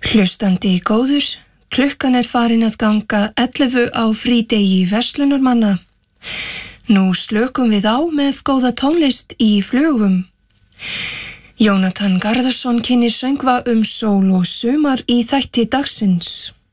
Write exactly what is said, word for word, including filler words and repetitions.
Hlustandi góður, klukkan er farin að ganga ellefu á frídegi verslunarmanna. Nú slökum við á með góða tónlist í flugum. Jónatan Garðarsson kynnir söngva um sól og sumar í þætti dagsins.